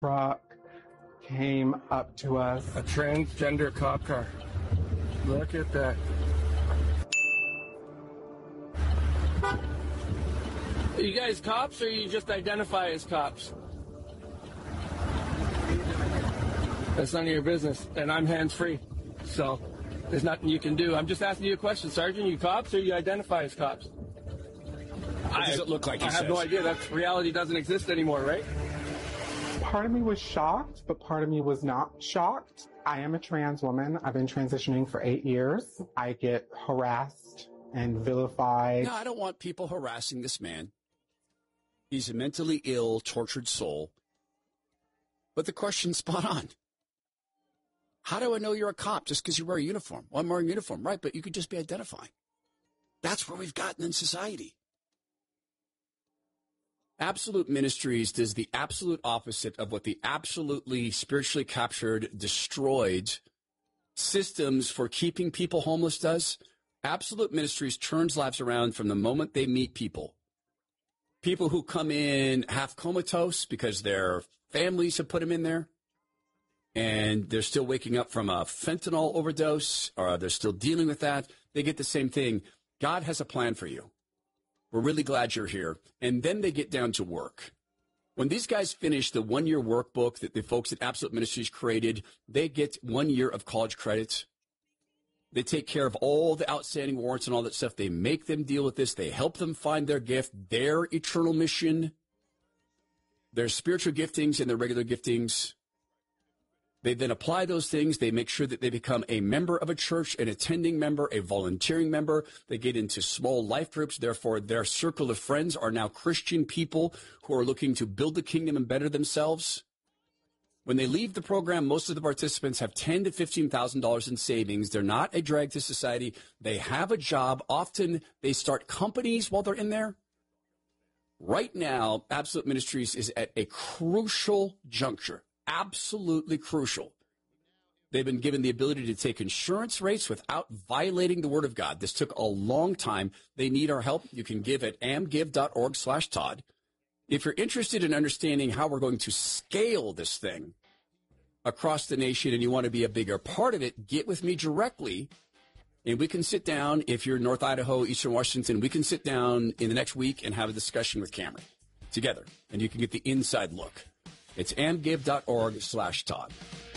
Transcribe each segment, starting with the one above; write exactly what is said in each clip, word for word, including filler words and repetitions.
truck came up to us. A transgender cop car. Look at that. Are you guys cops or you just identify as cops? That's none of your business, and I'm hands-free, so there's nothing you can do. I'm just asking you a question, Sergeant. You cops or you identify as cops? What does it look like? He I have says? no idea. That reality doesn't exist anymore, right? Part of me was shocked, but part of me was not shocked. I am a trans woman. I've been transitioning for eight years. I get harassed and vilified. No, I don't want people harassing this man. He's a mentally ill, tortured soul. But the question's spot on. How do I know you're a cop just because you wear a uniform? Well, I'm wearing a uniform, right, but you could just be identifying. That's where we've gotten in society. Absolute Ministries does the absolute opposite of what the absolutely spiritually captured, destroyed systems for keeping people homeless does. Absolute Ministries turns lives around from the moment they meet people. People who come in half comatose because their families have put them in there, and they're still waking up from a fentanyl overdose, or they're still dealing with that. They get the same thing. God has a plan for you. We're really glad you're here. And then they get down to work. When these guys finish the one-year workbook that the folks at Absolute Ministries created, they get one year of college credits. They take care of all the outstanding warrants and all that stuff. They make them deal with this. They help them find their gift, their eternal mission, their spiritual giftings and their regular giftings. They then apply those things. They make sure that they become a member of a church, an attending member, a volunteering member. They get into small life groups. Therefore, their circle of friends are now Christian people who are looking to build the kingdom and better themselves. When they leave the program, most of the participants have ten thousand to fifteen thousand dollars in savings. They're not a drag to society. They have a job. Often they start companies while they're in there. Right now, Absolute Ministries is at a crucial juncture. Absolutely crucial. They've been given the ability to take insurance rates without violating the word of God. This took a long time. They need our help. You can give at amgive.org slash Todd. If you're interested in understanding how we're going to scale this thing across the nation and you want to be a bigger part of it, get with me directly. And we can sit down. If you're in North Idaho, Eastern Washington, we can sit down in the next week and have a discussion with Cameron together. And you can get the inside look. It's amgive.org slash Todd.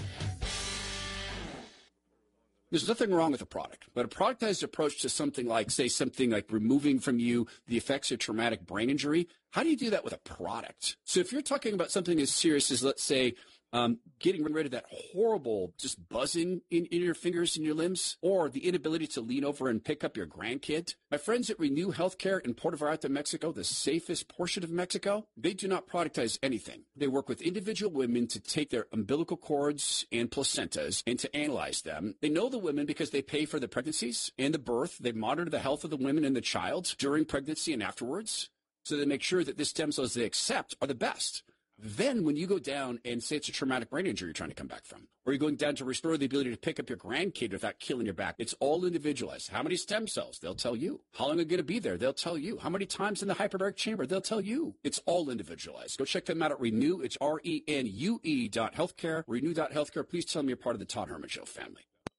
There's nothing wrong with a product, but a productized approach to something like, say, something like removing from you the effects of traumatic brain injury, how do you do that with a product? So if you're talking about something as serious as, let's say, um, getting rid of that horrible just buzzing in, in your fingers and your limbs, or the inability to lean over and pick up your grandkid. My friends at Renew Healthcare in Puerto Vallarta, Mexico, the safest portion of Mexico, they do not productize anything. They work with individual women to take their umbilical cords and placentas and to analyze them. They know the women because they pay for the pregnancies and the birth. They monitor the health of the women and the child during pregnancy and afterwards. So they make sure that the stem cells they accept are the best. Then when you go down and say it's a traumatic brain injury you're trying to come back from, or you're going down to restore the ability to pick up your grandkid without killing your back, it's all individualized. How many stem cells? They'll tell you. How long are going to be there? They'll tell you. How many times in the hyperbaric chamber? They'll tell you. It's all individualized. Go check them out at Renew. It's R E N U E dot healthcare, renew dot healthcare. Please tell them you're part of the Todd Herman Show family.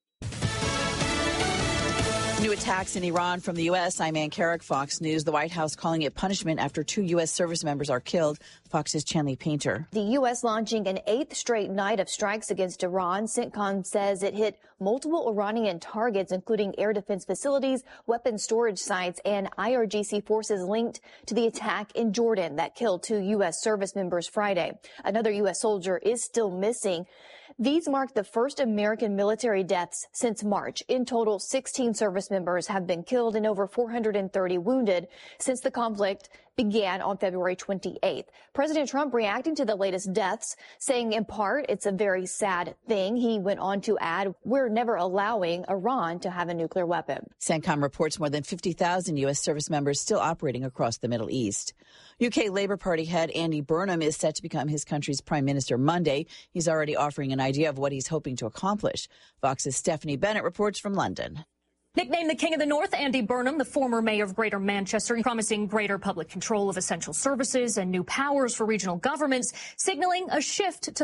New attacks in Iran from the U S. I'm Ann Carrick, Fox News. The White House calling it punishment after two U S service members are killed. Fox's Chanley Painter. The U S launching an eighth straight night of strikes against Iran. CENTCOM says it hit multiple Iranian targets, including air defense facilities, weapons storage sites, and I R G C forces linked to the attack in Jordan that killed two U S service members Friday. Another U S soldier is still missing. These mark the first American military deaths since March. In total, sixteen service members have been killed and over four hundred thirty wounded since the conflict began on February twenty-eighth. President Trump reacting to the latest deaths, saying in part it's a very sad thing. He went on to add, we're never allowing Iran to have a nuclear weapon. CENTCOM reports more than fifty thousand U S service members still operating across the Middle East. U K Labour Party head Andy Burnham is set to become his country's prime minister Monday. He's already offering an idea of what he's hoping to accomplish. Fox's Stephanie Bennett reports from London. Nicknamed the King of the North, Andy Burnham, the former mayor of Greater Manchester, promising greater public control of essential services and new powers for regional governments, signaling a shift to